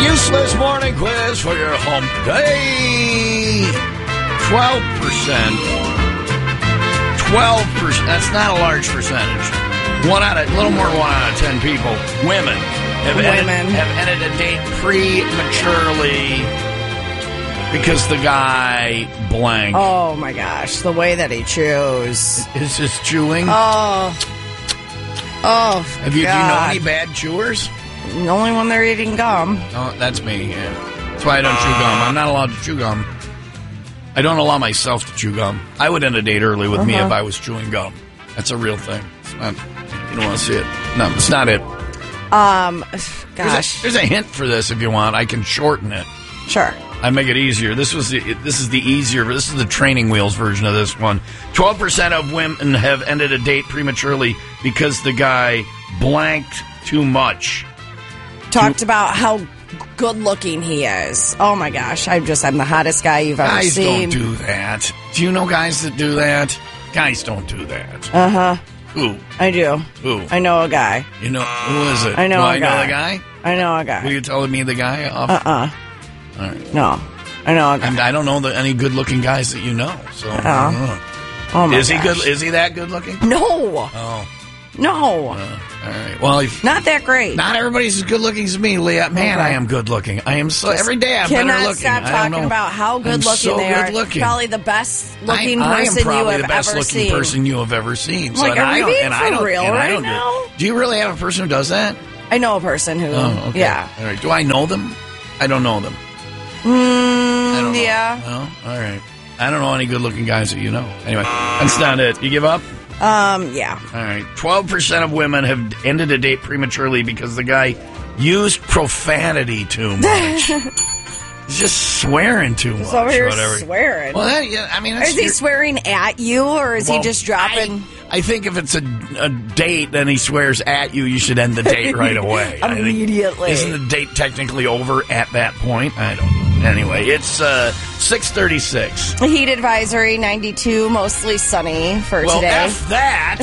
Useless morning quiz for your hump day. 12%. 12%. That's not a large percentage. A little more than 1 out of 10 people, women, have ended a date prematurely because the guy blank. Oh my gosh, the way that he chews. Is this chewing? Oh, do you know any bad chewers? Only when they're eating gum. Oh, that's me, yeah. That's why I don't chew gum. I'm not allowed to chew gum. I don't allow myself to chew gum. I would end a date early with me if I was chewing gum. That's a real thing. It's not, you don't want to see it. No, it's not it. Gosh. There's a hint for this if you want. I can shorten it. Sure. I make it easier. This is the easier. This is the training wheels version of this one. 12% of women have ended a date prematurely because the guy blanked too much. Talked about how good looking he is. Oh my gosh, I'm the hottest guy you've ever seen. Guys don't do that. Do you know guys that do that? Guys don't do that. Uh-huh. Who? I do. Who? I know a guy. You know, who is it? I know a guy. Do I know the guy? I know a guy. Will you tell me the guy? All right. No. I know a guy. I don't know any good-looking guys that you know. So I don't know. Oh my Is he gosh. good? Is he that good-looking? No. Oh. No. All right. Well, not that great. Not everybody's as good-looking as me, Leah. Man, Okay. I am good-looking. I am so every day I'm better Cannot looking. stop talking about how good-looking they are. Probably the best-looking person you have ever seen. I am probably the best-looking person you have ever seen. Like, are we being for real right now? Do you really have a person who does that? I know a person who. Oh, okay. Yeah. All right. Do I know them? I don't know them. I don't know. Yeah. Well, all right. I don't know any good-looking guys that you know. Anyway, that's not it. You give up? Yeah. All right. 12% of women have ended a date prematurely because the guy used profanity too much. He's just swearing too much. He's over here swearing. Well, is he swearing at you, or is he just dropping? I think if it's a date, then he swears at you. You should end the date right away. Immediately. Isn't the date technically over at that point? I don't know. Anyway, it's 6:36. Heat advisory, 92, mostly sunny for today. Well, F that.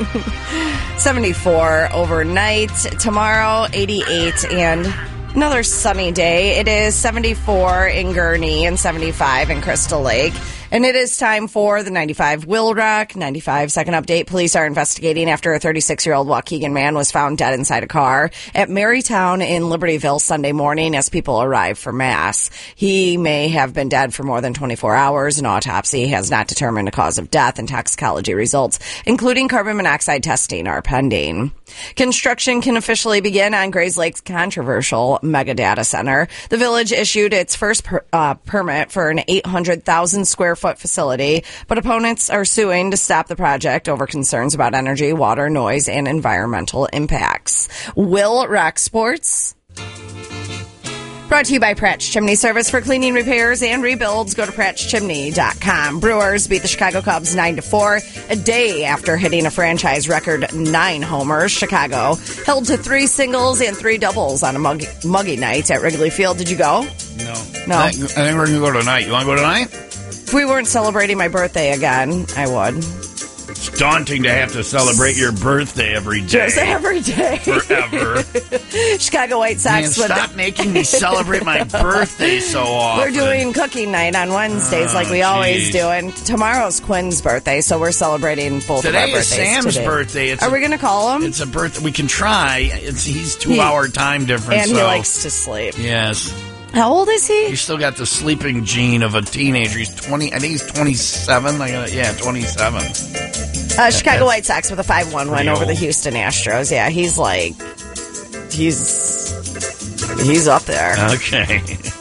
74 overnight. Tomorrow, 88, and another sunny day. It is 74 in Gurnee and 75 in Crystal Lake. And it is time for the 95 Will Rock 95 second update. Police are investigating after a 36-year-old Waukegan man was found dead inside a car at Marytown in Libertyville Sunday morning as people arrived for Mass. He may have been dead for more than 24 hours. An autopsy has not determined a cause of death, and toxicology results, including carbon monoxide testing, are pending. Construction can officially begin on Grays Lake's controversial mega data center. The village issued its first permit for an 800,000 square foot facility, but opponents are suing to stop the project over concerns about energy, water, noise, and environmental impacts. Will Rock Sports. Brought to you by Pratt's Chimney Service. For cleaning, repairs, and rebuilds, go to prattschimney.com. Brewers beat the Chicago Cubs 9-4 a day after hitting a franchise record 9 homers. Chicago held to 3 singles and 3 doubles on a muggy night at Wrigley Field. Did you go? No. I think we're going to go tonight. You want to go tonight? If we weren't celebrating my birthday again, I would. It's daunting to have to celebrate your birthday every day. Just every day. Forever. Chicago White Sox. Man, stop making me celebrate my birthday so often. We're doing cooking night on Wednesdays like we always do. And tomorrow's Quinn's birthday, so we're celebrating both of our birthdays today. Today is Sam's birthday. Are we going to call him? It's a birthday. We can try. He's 2-hour time difference. And he likes to sleep. Yes. How old is he? He's still got the sleeping gene of a teenager. He's 20. I think he's 27. 27. Chicago White Sox with a 5-1 win over the Houston Astros. Yeah, he's up there. Okay.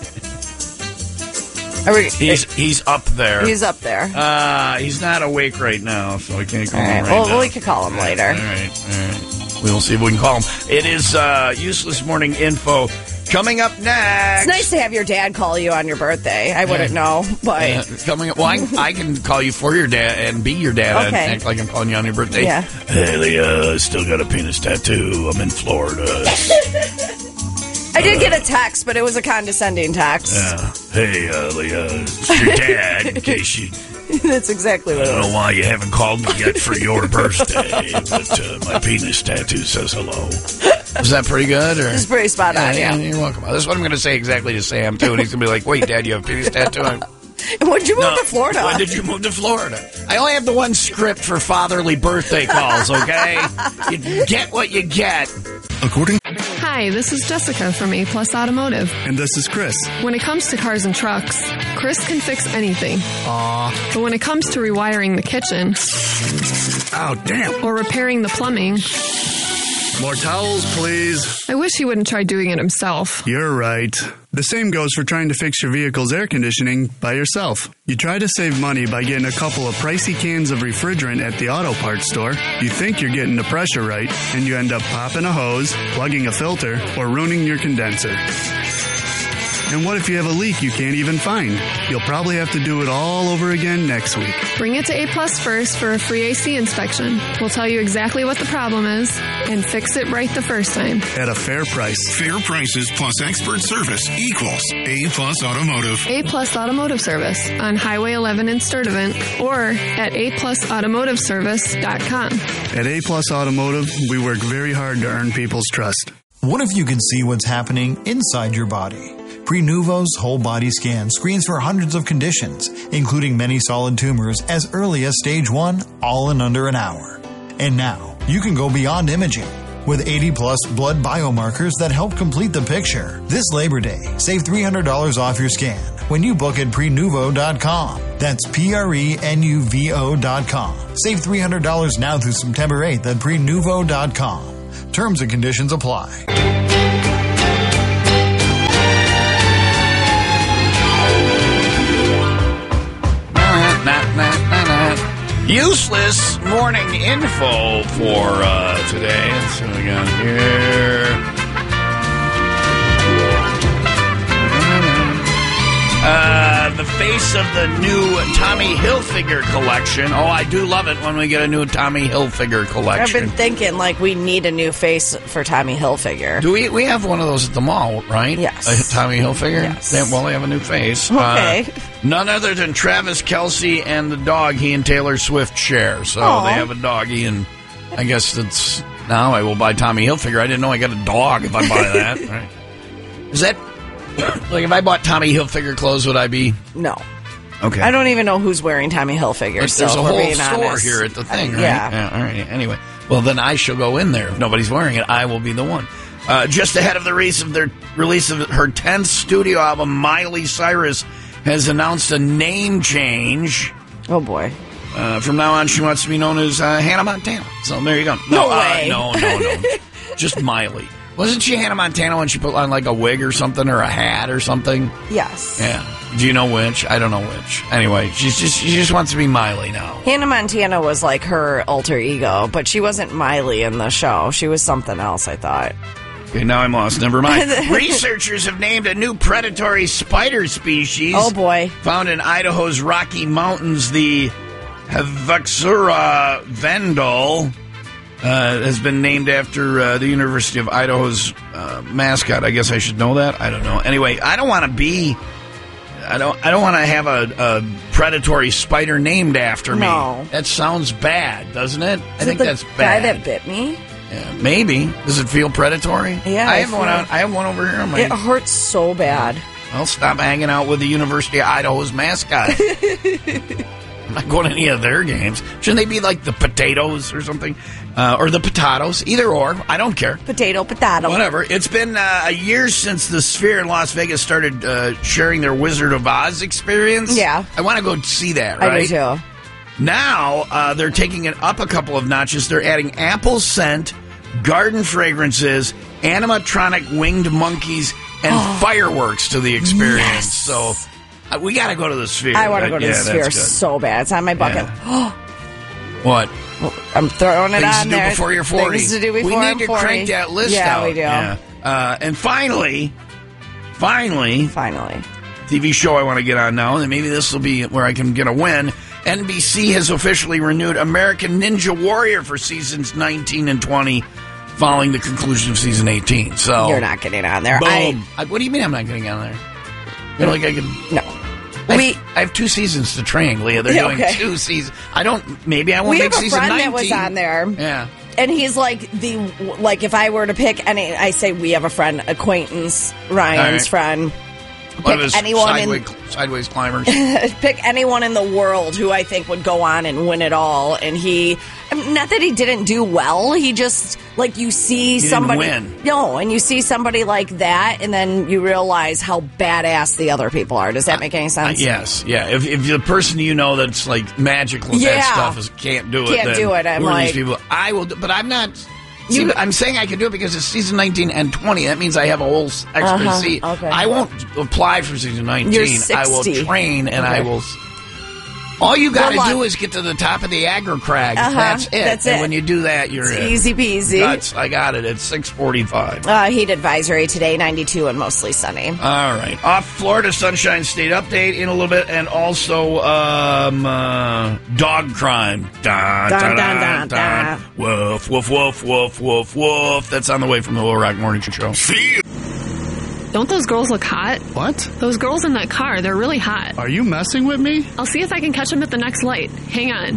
He's up there. He's up there. He's not awake right now, so I can't call him right now. Well, we could call him later. All right. We'll see if we can call him. It is Useless Morning Info. Coming up next. It's nice to have your dad call you on your birthday. I wouldn't know, but coming up. Well, I can call you for your dad and be your dad and act like I'm calling you on your birthday. Yeah. Hey, Leah, still got a penis tattoo. I'm in Florida. I did get a text, but it was a condescending text. Hey, Leah, it's your dad. In case you. That's exactly what it was. I don't know why you haven't called me yet for your birthday, but my penis tattoo says hello. Is that pretty good? Or? It's pretty spot on, yeah. You're welcome. This is what I'm going to say exactly to Sam, too. And he's going to be like, wait, Dad, you have a penis tattoo? When'd you move to Florida? When did you move to Florida? I only have the one script for fatherly birthday calls, okay? You get what you get. Hi, this is Jessica from A Plus Automotive. And this is Chris. When it comes to cars and trucks, Chris can fix anything. Aw. But when it comes to rewiring the kitchen... Oh, damn. Or repairing the plumbing... More towels, please. I wish he wouldn't try doing it himself. You're right. The same goes for trying to fix your vehicle's air conditioning by yourself. You try to save money by getting a couple of pricey cans of refrigerant at the auto parts store. You think you're getting the pressure right, and you end up popping a hose, plugging a filter, or ruining your condenser. And what if you have a leak you can't even find? You'll probably have to do it all over again next week. Bring it to A Plus first for a free AC inspection. We'll tell you exactly what the problem is and fix it right the first time. At a fair price. Fair prices plus expert service equals A Plus Automotive. A Plus Automotive Service on Highway 11 in Sturtevant or at aplusautomotiveservice.com. At A Plus Automotive, we work very hard to earn people's trust. What if you could see what's happening inside your body? Prenuvo's whole body scan screens for hundreds of conditions, including many solid tumors as early as stage 1, all in under an hour. And now, you can go beyond imaging with 80-plus blood biomarkers that help complete the picture. This Labor Day, save $300 off your scan when you book at Prenuvo.com. That's Prenuvo.com. Save $300 now through September 8th at Prenuvo.com. Terms and conditions apply. Useless morning info for today. Let's see what we got here. The face of the new Tommy Hilfiger collection. Oh, I do love it when we get a new Tommy Hilfiger collection. I've been thinking, we need a new face for Tommy Hilfiger. Do we have one of those at the mall, right? Yes. Tommy Hilfiger? Yes. They have a new face. Okay. None other than Travis Kelce and the dog he and Taylor Swift share. So They have a doggy, and I guess that's... Now I will buy Tommy Hilfiger. I didn't know I got a dog if I buy that. Right. Is that... if I bought Tommy Hilfiger clothes, would I be... No. Okay. I don't even know who's wearing Tommy Hilfiger. But there's a whole store here at the thing, right? Yeah. All right. Anyway, well, then I shall go in there. If nobody's wearing it, I will be the one. Just ahead of the release of her 10th studio album, Miley Cyrus has announced a name change. Oh, boy. From now on, she wants to be known as Hannah Montana. So there you go. No way. No. Just Miley. Wasn't she Hannah Montana when she put on a wig or something or a hat or something? Yes. Yeah. Do you know which? I don't know which. Anyway, she just wants to be Miley now. Hannah Montana was her alter ego, but she wasn't Miley in the show. She was something else, I thought. Okay, now I'm lost. Never mind. Researchers have named a new predatory spider species. Oh, boy. Found in Idaho's Rocky Mountains, the Havaxura vendal. Has been named after the University of Idaho's mascot. I guess I should know that. I don't know. Anyway, I don't want to be. I don't want to have a predatory spider named after me. No. That sounds bad, doesn't it? I think that's bad. Guy that bit me? Yeah, maybe. Does it feel predatory? Yeah, I have one over here. It hurts so bad. Well, stop hanging out with the University of Idaho's mascot. I'm not going to any of their games. Shouldn't they be like the potatoes or something? Or the potatoes? Either or. I don't care. Potato. Whatever. It's been a year since the Sphere in Las Vegas started sharing their Wizard of Oz experience. Yeah. I want to go see that, right? I do too. Now, they're taking it up a couple of notches. They're adding apple scent, garden fragrances, animatronic winged monkeys, and fireworks to the experience. Yes. So... we got to go to the Sphere. I want to go to the Sphere so bad. It's on my bucket. Yeah. What? Well, I'm throwing it on there. Things to do before you're 40. Things to do before we I'm need 40. to crank that list out. Yeah, we do. Yeah. And finally, TV show I want to get on now, and maybe this will be where I can get a win. NBC has officially renewed American Ninja Warrior for seasons 19 and 20 following the conclusion of season 18. So you're not getting on there. Boom. What do you mean I'm not getting on there? You know, I can... No. I have 2 seasons to train, Leah. They're doing 2 seasons. Maybe I won't make season 19. We have a friend that was on there. Yeah. And he's like if I were to pick any, I say we have a friend, acquaintance, Ryan's friend. One of his sideways climbers. Pick anyone in the world who I think would go on and win it all. And not that he didn't do well. He just, you see somebody. Didn't win. No, and you see somebody like that, and then you realize how badass the other people are. Does that make any sense? Yes, yeah. If the person that's magical with that stuff can't do it, I'm who are like, these people? I will, but I'm not. I'm saying I can do it because it's season 19 and 20. That means I have a whole extra seat. Okay. I won't apply for season 19. You're 60. I will train and I will. All you got to do is get to the top of the Agro Crag. That's it. That's and it. when you do that, you're in. Easy peasy. I got it. It's 6:45. Heat advisory today, 92 and mostly sunny. All right. Off Florida Sunshine State update in a little bit, and also dog crime. Woof, woof, woof, woof, woof, woof. That's on the way from the Little Rock Morning Show. Don't those girls look hot? What? Those girls in that car, they're really hot. Are you messing with me? I'll see if I can catch them at the next light. Hang on.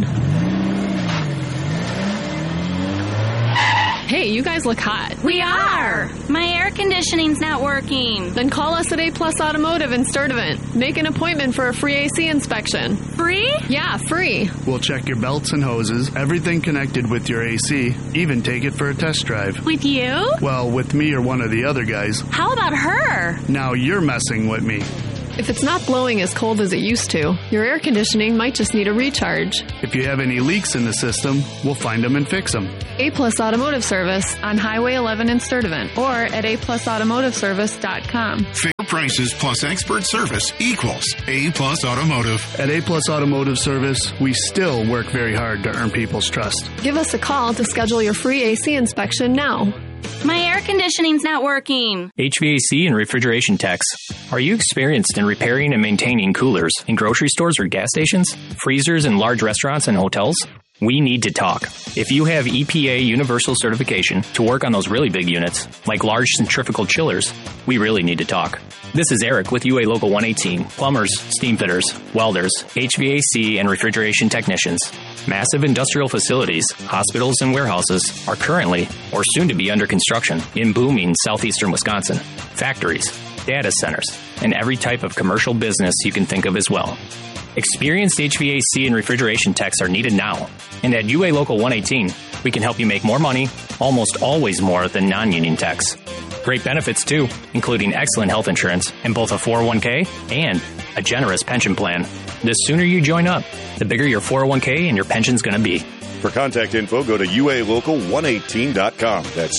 Hey, you guys look hot. We are. My air conditioning's not working. Then call us at A Plus Automotive in Sturtevant. Make an appointment for a free AC inspection. Free? Yeah, free. We'll check your belts and hoses, everything connected with your AC, even take it for a test drive. With you? Well, with me or one of the other guys. How about her? Now you're messing with me. If it's not blowing as cold as it used to, your air conditioning might just need a recharge. If you have any leaks in the system, we'll find them and fix them. A Plus Automotive Service on Highway 11 in Sturtevant or at aplusautomotiveservice.com. Fair prices plus expert service equals A Plus Automotive. At A Plus Automotive Service, we still work very hard to earn people's trust. Give us a call to schedule your free AC inspection now. My air conditioning's not working. HVAC and refrigeration techs. Are you experienced in repairing and maintaining coolers in grocery stores or gas stations, freezers in large restaurants and hotels? We need to talk. If you have EPA Universal Certification to work on those really big units, like large centrifugal chillers, we really need to talk. This is Eric with UA Local 118, plumbers, steam fitters, welders, HVAC and refrigeration technicians. Massive industrial facilities, hospitals, and warehouses are currently or soon to be under construction in booming southeastern Wisconsin. Factories, data centers, and every type of commercial business you can think of as well. Experienced HVAC and refrigeration techs are needed now. And at UA Local 118, we can help you make more money, almost always more than non-union techs. Great benefits too, including excellent health insurance and both a 401k and a generous pension plan. The sooner you join up, the bigger your 401k and your pension's going to be. For contact info, go to ualocal118.com. That's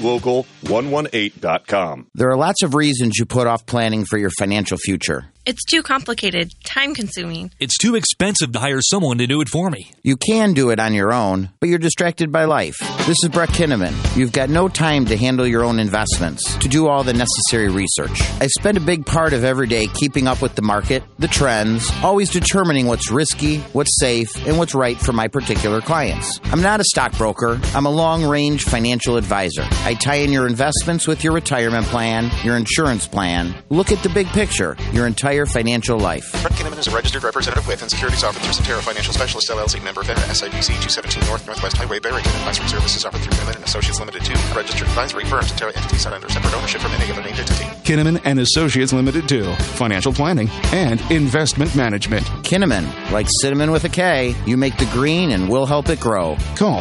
ualocal118.com. There are lots of reasons you put off planning for your financial future. It's too complicated, time-consuming. It's too expensive to hire someone to do it for me. You can do it on your own, but you're distracted by life. This is Brett Kinnaman. You've got no time to handle your own investments, to do all the necessary research. I spend a big part of every day keeping up with the market, the trends, always determining what's risky, what's safe, and what's right for my particular clients. I'm not a stockbroker. I'm a long-range financial advisor. I tie in your investments with your retirement plan, your insurance plan. Look at the big picture, your entire financial life. Brett Kinnaman is a registered representative with and securities offered through Centera Financial Specialist LLC, member FINRA, SIPC 217 Northwest Highway, Barrington. Advisory services offered through Kinnaman and Associates Limited 2, a registered advisory firm. Centera entities not under separate ownership from any other named entity. Kinnaman and Associates Limited 2, financial planning and investment management. Kinnaman, like cinnamon with a K, you make the green and we'll help it grow. Call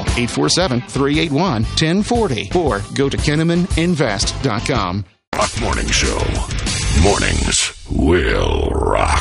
847-381-1040 or go to KinnamanInvest.com. Rock Morning Show. Mornings will rock.